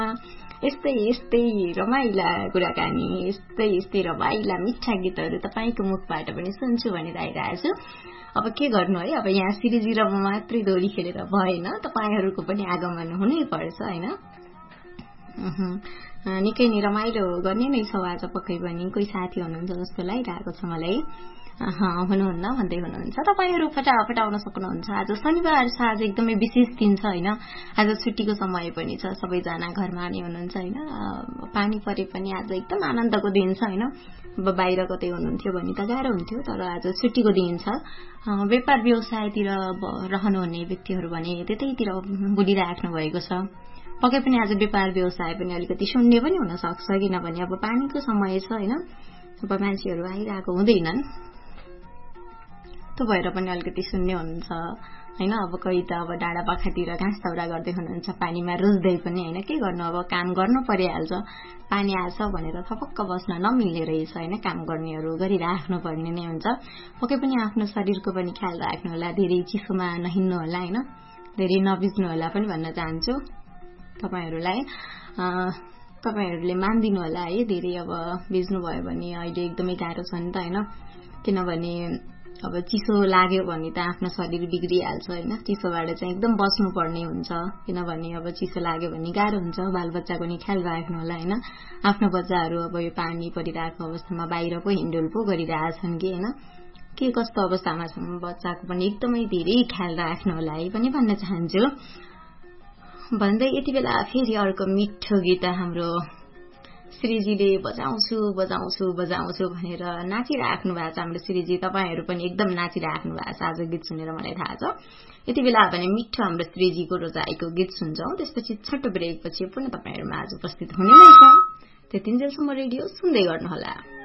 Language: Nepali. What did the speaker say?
यस्तै यस्तै रमाइला कुराकानी, यस्तै यस्तै रमाइला मिठा गीतहरू तपाईँको मुखबाट पनि सुन्छु भनेर आइरहेछु। अब के गर्नु है, अब यहाँ सिरिजी र म मात्रै दोरी खेलेर भएन, तपाईँहरूको पनि आगमन हुनै पर्छ होइन। निकै नै रमाइलो गर्ने नै छ आज पक्कै पनि। कोही साथी हुनुहुन्छ जस्तो लागिरहेको छ मलाई। हुनुहुन्न भन्दै हुनुहुन्छ। तपाईँहरू फटाफट आउन सक्नुहुन्छ। आज शनिबार छ, आज एकदमै विशेष दिन छ होइन। आज छुट्टीको समय पनि छ, सबैजना घरमा नै हुनुहुन्छ होइन। पानी परे पनि आज एकदम आनन्दको दिन छ होइन। अब बाहिर कतै हुनुहुन्थ्यो भने त गाह्रो हुन्थ्यो, तर आज छुट्टीको दिन छ। व्यापार व्यवसायतिर रहनुहुने व्यक्तिहरू भने त्यतैतिर बुलिराख्नु भएको छ। पक्कै पनि आज व्यापार व्यवसाय पनि अलिकति शून्य पनि हुन सक्छ, किनभने अब पानीको समय छ होइन। अब मान्छेहरू आइरहेको हुँदैनन्, त्यो भएर पनि अलिकति शून्य हुन्छ होइन। अब कोही त अब डाँडा पाखातिर घाँस दाउरा गर्दै हुनुहुन्छ, पानीमा रुच्दै पनि होइन। के गर्नु, अब काम गर्नु परिहाल्छ। पानी आछ भनेर थपक्क बस्न नमिल्ने रहेछ होइन। काम गर्नेहरू गरिराख्नु पर्ने नै हुन्छ। पक्कै पनि आफ्नो शरीरको पनि ख्याल राख्नु होला, धेरै चिसोमा नहिँड्नु होला होइन, धेरै नभिज्नु होला पनि भन्न चाहन्छु तपाईँहरूलाई। तपाईँहरूले मानिदिनु होला है, धेरै अब भिज्नुभयो भने अहिले एकदमै गाह्रो छ नि त होइन। किनभने अब चिसो लाग्यो भने त आफ्नो शरीर बिग्रिहाल्छ होइन। चिसोबाट चाहिँ एकदम बस्नुपर्ने हुन्छ, किनभने अब चिसो लाग्यो भने गाह्रो हुन्छ। बालबच्चाको नि ख्याल राख्नु होला होइन। आफ्नो बच्चाहरू अब यो पानी परिरहेको अवस्थामा बाहिर पो हिँडुल पो गरिरहेछन् कि होइन। के कस्तो अवस्थामा छ बच्चाको पनि एकदमै धेरै ख्याल राख्नु होला है पनि भन्न चाहन्छु भन्दै यति बेला फेरि अर्को मिठो गीत हाम्रो श्रीजीले बजाउँछु बजाउँछु बजाउँछु भनेर नाचिराख्नु भएको छ। हाम्रो श्रीजी तपाईँहरू पनि एकदम नाचिराख्नु भएको छ आज गीत सुनेर मलाई थाहा छ। यति बेला भने मिठो हाम्रो श्रीजीको रोजाइको गीत सुन्छौँ, त्यसपछि छोटो ब्रेकपछि पुनः तपाईँहरूमा आज उपस्थित हुने नै छौँ। त्यतिन्जेलसम्म रेडियो सुन्दै गर्नुहोला।